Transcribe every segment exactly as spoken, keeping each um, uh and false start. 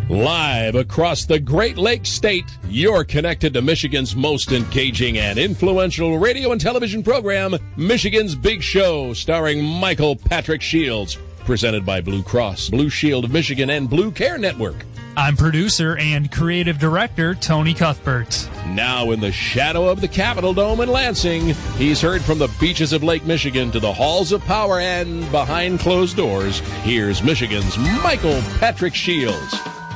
Live across the Great Lakes State, you're connected to Michigan's most engaging and influential radio and television program, Michigan's Big Show, starring Michael Patrick Shields. Presented by Blue Cross, Blue Shield of Michigan, and Blue Care Network. I'm producer and creative director Tony Cuthbert. Now in the shadow of the Capitol Dome in Lansing, he's heard from the beaches of Lake Michigan to the halls of power and behind closed doors. Here's Michigan's Michael Patrick Shields.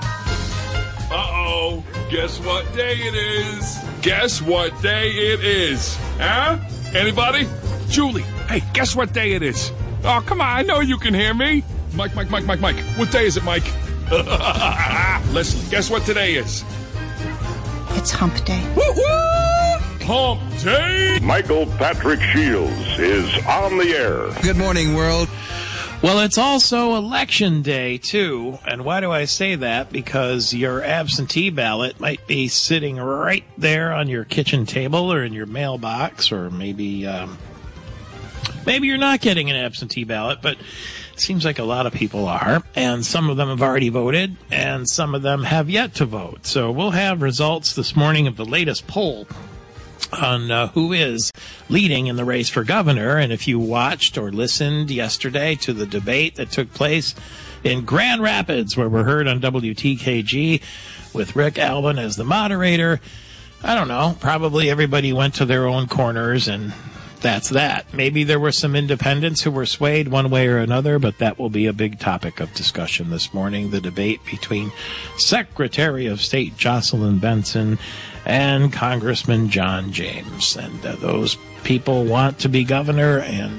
Uh-oh, guess what day it is? Guess what day it is? Huh? Anybody? Julie, hey, guess what day it is? Oh, come on, I know you can hear me. Mike, Mike, Mike, Mike, Mike. What day is it, Mike? Listen, guess what today is? It's hump day. Woo-woo! Hump day! Michael Patrick Shields is on the air. Good morning, world. Well, it's also election day, too. And why do I say that? Because your absentee ballot might be sitting right there on your kitchen table or in your mailbox, or maybe... Um, Maybe you're not getting an absentee ballot, but it seems like a lot of people are, and some of them have already voted, and some of them have yet to vote. So we'll have results this morning of the latest poll on uh, who is leading in the race for governor. And if you watched or listened yesterday to the debate that took place in Grand Rapids, where we're heard on W T K G with Rick Alvin as the moderator, I don't know, probably everybody went to their own corners, and that's that. Maybe there were some independents who were swayed one way or another, but that will be a big topic of discussion this morning, the debate between Secretary of State Jocelyn Benson and Congressman John James. And uh, those people want to be governor, and